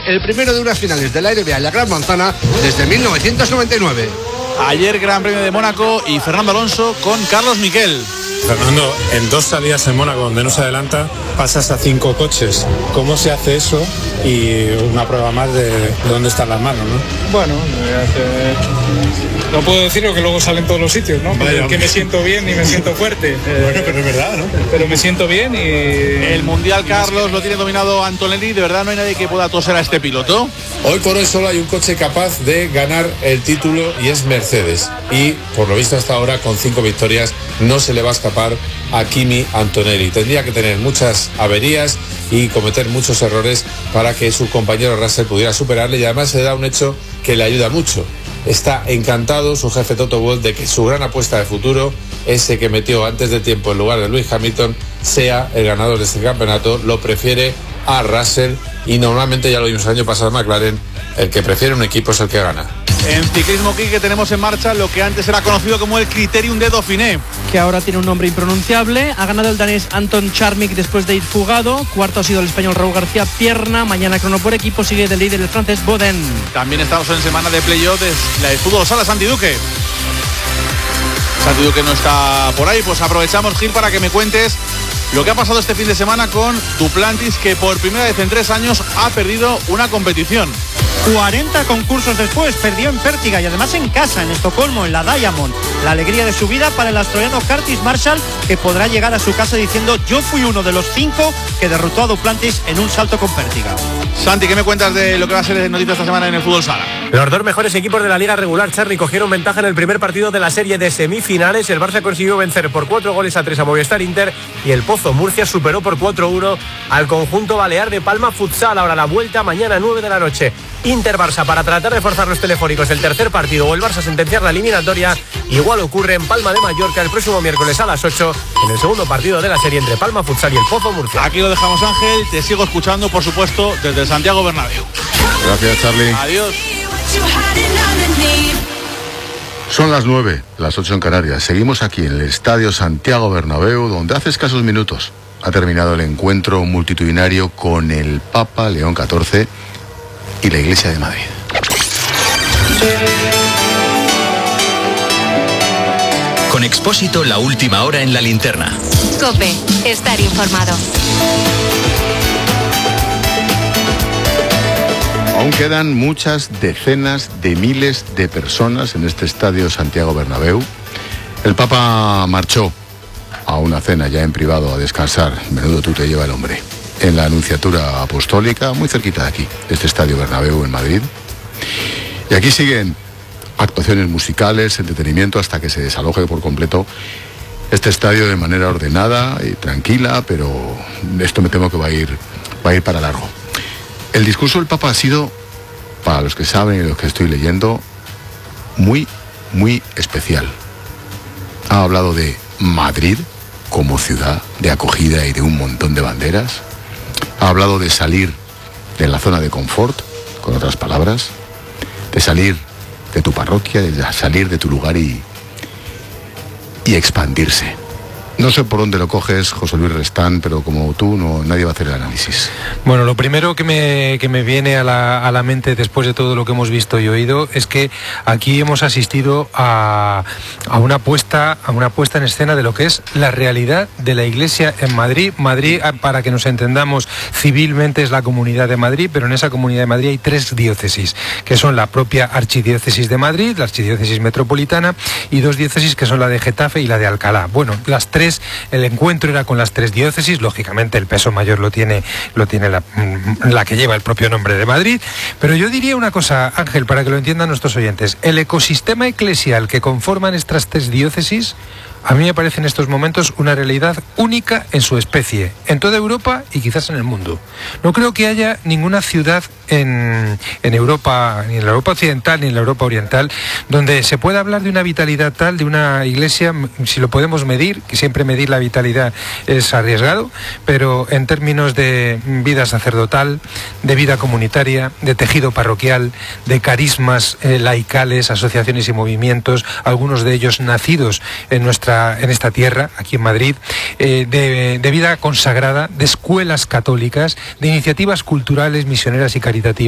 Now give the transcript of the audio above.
el primero de unas finales del ARBA en la Gran Manzana desde 1999. Ayer Gran Premio de Mónaco y Fernando Alonso con Carlos Miquel. Fernando, en 2 salidas en Mónaco donde no se adelanta, pasas a 5 coches. ¿Cómo se hace eso? Y una prueba más de dónde están las manos, ¿no? Bueno, no puedo decirlo que luego salen todos los sitios, ¿no? Que me siento bien y me siento fuerte. Bueno, pero es verdad, ¿no? Pero me siento bien y... El Mundial, Carlos, lo tiene dominado Antonelli. De verdad no hay nadie que pueda toser a este piloto. Hoy por hoy solo hay un coche capaz de ganar el título y es Mercedes. Y por lo visto hasta ahora con 5 victorias no se le va a escapar a Kimi Antonelli. Tendría que tener muchas averías y cometer muchos errores para que su compañero Russell pudiera superarle, y además se da un hecho que le ayuda mucho. Está encantado su jefe Toto Wolff de que su gran apuesta de futuro, ese que metió antes de tiempo en lugar de Lewis Hamilton, sea el ganador de este campeonato. Lo prefiere a Russell y normalmente, ya lo vimos el año pasado en McLaren, el que prefiere un equipo es el que gana. En ciclismo, Quique, tenemos en marcha lo que antes era conocido como el Criterium de Dauphiné, que ahora tiene un nombre impronunciable. Ha ganado el danés Anton Charmik después de ir fugado. Cuarto ha sido el español Raúl García Pierna. Mañana crono por equipo sigue del líder el francés Boden. También estamos en semana de playoff de la de fútbol sala. Santi Duque no está por ahí. Pues aprovechamos, Gil, para que me cuentes lo que ha pasado este fin de semana con Duplantis, que por primera vez en 3 años ha perdido una competición. 40 concursos después, perdió en Pértiga y además en casa, en Estocolmo, en la Diamond. La alegría de su vida para el australiano Curtis Marshall, que podrá llegar a su casa diciendo: yo fui uno de los 5 que derrotó a Duplantis en un salto con Pértiga. Santi, ¿qué me cuentas de lo que va a ser de noticias esta semana en el fútbol sala? Los 2 mejores equipos de la Liga regular, Charly, cogieron ventaja en el primer partido de la serie de semifinales. El Barça consiguió vencer por 4-3 a Movistar Inter y el Pozo Murcia superó por 4-1 al conjunto balear de Palma Futsal. Ahora la vuelta mañana 9 de la noche. Inter-Barça para tratar de forzar los telefónicos el tercer partido o el Barça sentenciar la eliminatoria. Igual ocurre en Palma de Mallorca el próximo miércoles a las 8 en el segundo partido de la serie entre Palma Futsal y el Pozo Murcia. Aquí lo dejamos, Ángel. Te sigo escuchando, por supuesto, desde Santiago Bernabéu. Gracias, Charly. Adiós. Son las 9, las 8 en Canarias. Seguimos aquí en el Estadio Santiago Bernabéu, donde hace escasos minutos ha terminado el encuentro multitudinario con el Papa León XIV y la Iglesia de Madrid. Con Expósito, la última hora en la linterna. COPE, estar informado. Aún quedan muchas decenas de miles de personas en este Estadio Santiago Bernabéu. El Papa marchó a una cena ya en privado a descansar. Menudo tú te lleva el hombre. En la Anunciatura Apostólica, muy cerquita de aquí, de este Estadio Bernabéu en Madrid. Y aquí siguen actuaciones musicales, entretenimiento, hasta que se desaloje por completo este estadio de manera ordenada y tranquila, pero esto me temo que va a ir para largo. El discurso del Papa ha sido, para los que saben y los que estoy leyendo, muy, muy especial. Ha hablado de Madrid como ciudad de acogida y de un montón de banderas. Ha hablado de salir de la zona de confort, con otras palabras, de salir de tu parroquia, de salir de tu lugar y expandirse. No sé por dónde lo coges, José Luis Restán, pero como tú, nadie va a hacer el análisis. Bueno, lo primero que me viene a la mente después de todo lo que hemos visto y oído es que aquí hemos asistido a una puesta en escena de lo que es la realidad de la Iglesia en Madrid. Madrid, para que nos entendamos, civilmente es la Comunidad de Madrid, pero en esa Comunidad de Madrid hay 3 diócesis, que son la propia Archidiócesis de Madrid, la Archidiócesis Metropolitana, y 2 diócesis que son la de Getafe y la de Alcalá. Bueno, las 3, el encuentro era con las 3 diócesis. Lógicamente el peso mayor lo tiene la que lleva el propio nombre de Madrid, pero yo diría una cosa, Ángel, para que lo entiendan nuestros oyentes: el ecosistema eclesial que conforman estas 3 diócesis a mí me parece en estos momentos una realidad única en su especie, en toda Europa y quizás en el mundo. No creo que haya ninguna ciudad en Europa, ni en la Europa occidental ni en la Europa oriental, donde se pueda hablar de una vitalidad tal, de una iglesia, si lo podemos medir, que siempre medir la vitalidad es arriesgado, pero en términos de vida sacerdotal, de vida comunitaria, de tejido parroquial, de carismas laicales, asociaciones y movimientos, algunos de ellos nacidos en esta tierra, aquí en Madrid, de vida consagrada, de escuelas católicas, de iniciativas culturales, misioneras y caritativas.